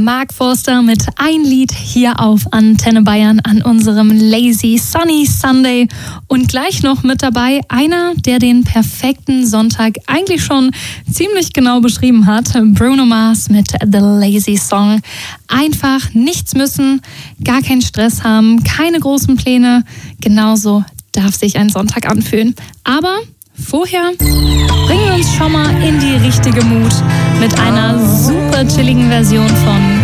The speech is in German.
Mark Forster mit Ein Lied hier auf Antenne Bayern an unserem Lazy Sunny Sunday. Und gleich noch mit dabei einer, der den perfekten Sonntag eigentlich schon ziemlich genau beschrieben hat. Bruno Mars mit The Lazy Song. Einfach nichts müssen, gar keinen Stress haben, keine großen Pläne. Genauso darf sich ein Sonntag anfühlen. Aber vorher bringen wir uns schon mal in die richtige Mut mit einer super chilligen Version von